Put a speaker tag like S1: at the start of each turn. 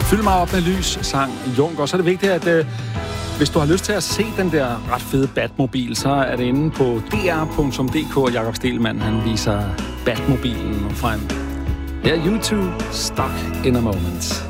S1: Fyld mig op med lys, sang Juncker. Så er det vigtigt, at hvis du har lyst til at se den der ret fede Batmobil, så er det inde på dr.dk, og Jakob Stelmann, han viser Batmobilen frem. Ja, YouTube, Stuck in a Moment.